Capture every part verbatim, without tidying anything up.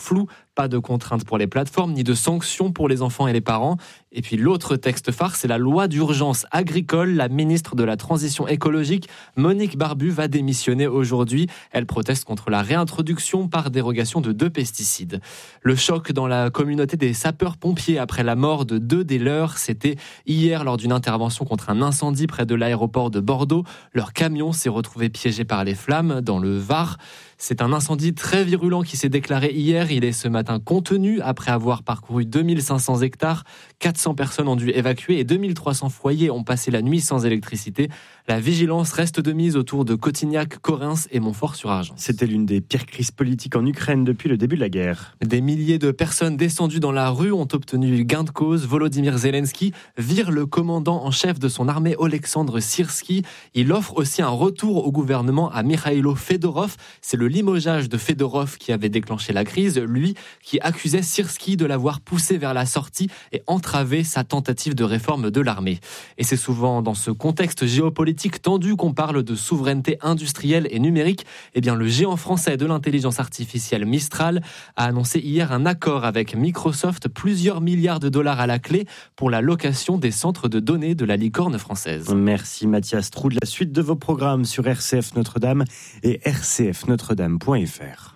flou. Pas de contraintes pour les plateformes, ni de sanctions pour les enfants et les parents. Et puis l'autre texte phare, c'est la loi d'urgence agricole. La ministre de la Transition écologique, Monique Barbu, va démissionner aujourd'hui. Elle proteste contre la réintroduction par dérogation de deux pesticides. Le choc dans la communauté des sapeurs-pompiers après la mort de deux des leurs, c'était hier lors d'une intervention contre un incendie près de l'aéroport de Bordeaux. Leur camion s'est retrouvé piégé par les flammes dans le Var. C'est un incendie très virulent qui s'est déclaré hier. Il est ce matin contenu après avoir parcouru deux mille cinq cents hectares. quatre cents personnes ont dû évacuer et deux mille trois cents foyers ont passé la nuit sans électricité. La vigilance reste de mise autour de Cotignac, Correns et Montfort-sur-Argens. C'était l'une des pires crises politiques en Ukraine depuis le début de la guerre. Des milliers de personnes descendues dans la rue ont obtenu gain de cause. Volodymyr Zelensky vire le commandant en chef de son armée, Oleksandr Syrsky. Il offre aussi un retour au gouvernement à Mikhailo Fedorov. C'est le limogeage de Fedorov qui avait déclenché la crise, lui qui accusait Syrsky de l'avoir poussé vers la sortie et entravé sa tentative de réforme de l'armée. Et c'est souvent dans ce contexte géopolitique tendu qu'on parle de souveraineté industrielle et numérique. Eh bien, le géant français de l'intelligence artificielle Mistral a annoncé hier un accord avec Microsoft, plusieurs milliards de dollars à la clé pour la location des centres de données de la licorne française. Merci Mathias Troud. La suite de vos programmes sur R C F Notre-Dame et r c f notre dame point f r.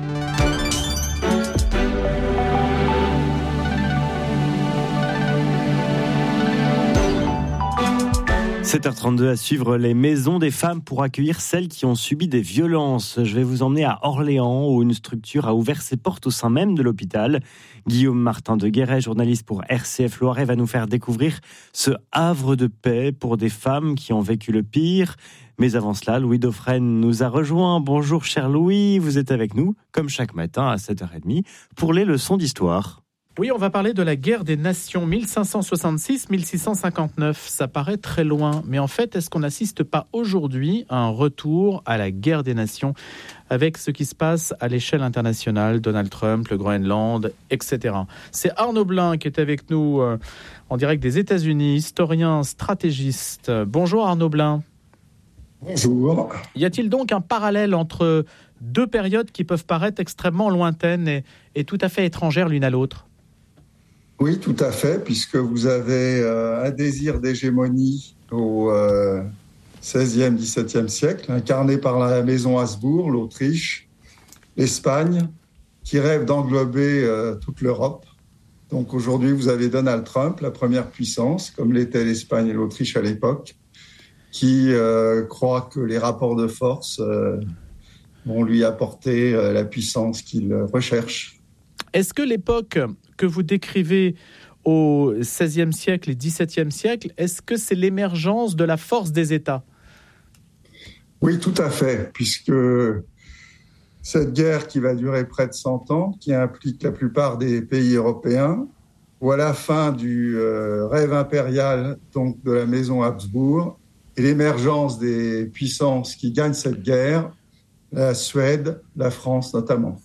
sept heures trente-deux à suivre les maisons des femmes pour accueillir celles qui ont subi des violences. Je vais vous emmener à Orléans où une structure a ouvert ses portes au sein même de l'hôpital. Guillaume Martin de Guéret, journaliste pour R C F Loiret, va nous faire découvrir ce havre de paix pour des femmes qui ont vécu le pire. Mais avant cela, Louis Dauphren nous a rejoint. Bonjour cher Louis, vous êtes avec nous, comme chaque matin à sept heures trente, pour les leçons d'histoire. Oui, on va parler de la guerre des nations, mille cinq cent soixante-six à mille six cent cinquante-neuf. Ça paraît très loin, mais en fait, est-ce qu'on n'assiste pas aujourd'hui à un retour à la guerre des nations avec ce qui se passe à l'échelle internationale, Donald Trump, le Groenland, et cetera. C'est Arnaud Blin qui est avec nous euh, en direct des États-Unis, historien, stratégiste. Bonjour Arnaud Blin. Bonjour. Y a-t-il donc un parallèle entre deux périodes qui peuvent paraître extrêmement lointaines et, et tout à fait étrangères l'une à l'autre ? Oui, tout à fait, puisque vous avez euh, un désir d'hégémonie au euh, seizième, dix-septième siècle, incarné par la maison Habsbourg, l'Autriche, l'Espagne, qui rêve d'englober euh, toute l'Europe. Donc aujourd'hui, vous avez Donald Trump, la première puissance, comme l'était l'Espagne et l'Autriche à l'époque, qui euh, croit que les rapports de force euh, vont lui apporter euh, la puissance qu'il recherche. Est-ce que l'époque que vous décrivez au seizième siècle et dix-septième siècle, est-ce que c'est l'émergence de la force des États ? Oui, tout à fait, puisque cette guerre qui va durer près de cent ans, qui implique la plupart des pays européens, ou à la fin du euh, rêve impérial donc de la maison Habsbourg, et l'émergence des puissances qui gagnent cette guerre, la Suède, la France notamment.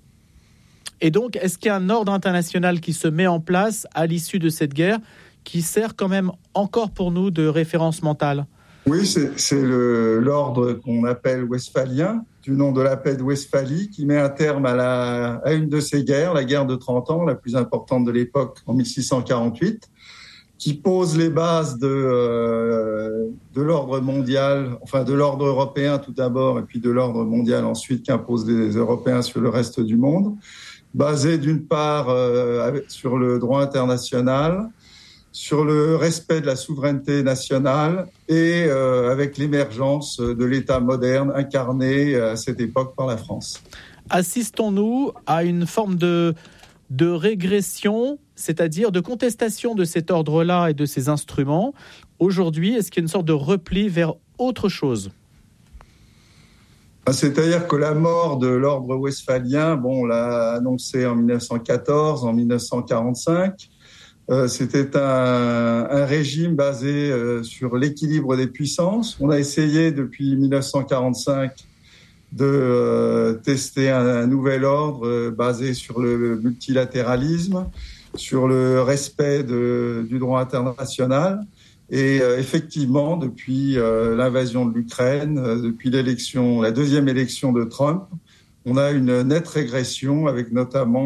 Et donc, est-ce qu'il y a un ordre international qui se met en place à l'issue de cette guerre, qui sert quand même encore pour nous de référence mentale ? Oui, c'est, c'est le, l'ordre qu'on appelle westphalien, du nom de la paix de Westphalie, qui met un terme à, la, à une de ces guerres, la guerre de trente ans, la plus importante de l'époque, en mille six cent quarante-huit, qui pose les bases de, euh, de l'ordre mondial, enfin de l'ordre européen tout d'abord, et puis de l'ordre mondial ensuite, qu'imposent les Européens sur le reste du monde, basé d'une part euh, sur le droit international, sur le respect de la souveraineté nationale et euh, avec l'émergence de l'État moderne incarné à cette époque par la France. Assistons-nous à une forme de, de régression, c'est-à-dire de contestation de cet ordre-là et de ces instruments. Aujourd'hui, est-ce qu'il y a une sorte de repli vers autre chose ? C'est-à-dire que la mort de l'ordre westphalien, bon, on l'a annoncé en mille neuf cent quatorze, en mille neuf cent quarante-cinq. Euh, c'était un, un régime basé euh, sur l'équilibre des puissances. On a essayé depuis mille neuf cent quarante-cinq de euh, tester un, un nouvel ordre euh, basé sur le multilatéralisme, sur le respect de, du droit international. Et euh, effectivement, depuis euh, l'invasion de l'Ukraine, euh, depuis l'élection, la deuxième élection de Trump, on a une nette régression avec notamment